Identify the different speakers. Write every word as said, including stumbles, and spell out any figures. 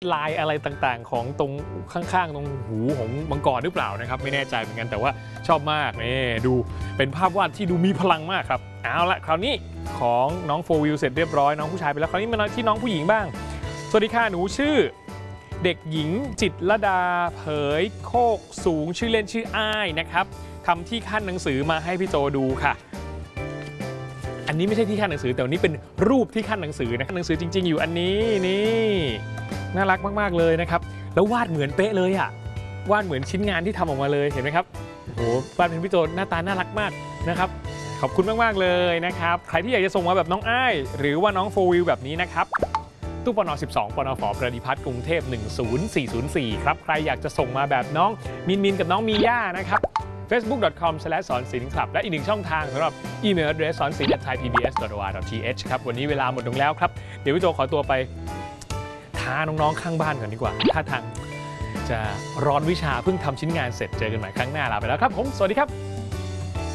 Speaker 1: ลายอะไรต่างๆของตรงข้างๆตรงหูของมังกรหรือเปล่านะครับไม่แน่ใจเหมือนกันแต่ว่าชอบมากนี่ดูเป็นภาพวาดที่ดูมีพลังมากครับเอาละคราวนี้ของน้องโฟวิวเสร็จเรียบร้อยน้องผู้ชายไปแล้วคราวนี้มาที่น้องผู้หญิงบ้างสวัสดีค่ะหนูชื่อเด็กหญิงจิตรลดาเผยโคกสูงชื่อเล่นชื่ออ้ายนะครับทำที่ขั้นหนังสือมาให้พี่โจดูค่ะอันนี้ไม่ใช่ที่ขั้นหนังสือแต่วันนี้เป็นรูปที่ขั้นหนังสือนะขั้นหนังสือจริงๆอยู่อันนี้นี่น่ารักมากๆเลยนะครับแล้ววาดเหมือนเป๊ะเลยอ่ะวาดเหมือนชิ้นงานที่ทำออกมาเลยเห็นไหมครับโอ้โหวาดเป็นพี่โจหน้าตาน่ารักมากนะครับขอบคุณมากๆเลยนะครับใครที่อยากจะส่งมาแบบน้องอ้ายหรือว่าน้องโฟวิวแบบนี้นะครับตู้ปนสิบสองปนฝประดิพัฒน์กรุงเทพหนึ่งศูนย์สี่ศูนย์สี่ครับใครอยากจะส่งมาแบบน้องมินมินกับน้องมีย่านะครับ เฟซบุ๊ก ดอท คอม สแลช สอนศิลป์ครับและอีกหนึ่งช่องทางสำหรับอีเมล address สอนศิลป์ แอท ไทยพีบีเอส ดอท โอ อาร์ ดอท ที เอช ครับวันนี้เวลาหมดลงแล้วครับเดี๋ยวพี่โจขอตัวไปท้าน้องๆข้างบ้านก่อนดีกว่าถ้าทางจะร้อนวิชาเพิ่งทำชิ้นงานเสร็จเจอกันใหม่ครั้งหน้าลาไปแล้วครับผมสวัสดีครับ